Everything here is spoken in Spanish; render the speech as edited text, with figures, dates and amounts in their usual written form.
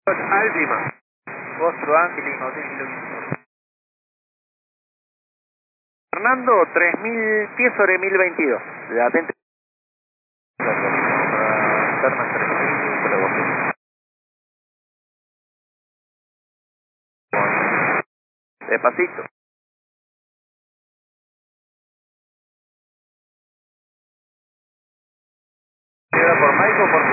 Altima. Vostro Angeli, Hotel Kilo 15. Fernando, 3000 pies sobre 1022. Latente. Interna 3000, pero vos. Despacito. ¿Era por Mike o por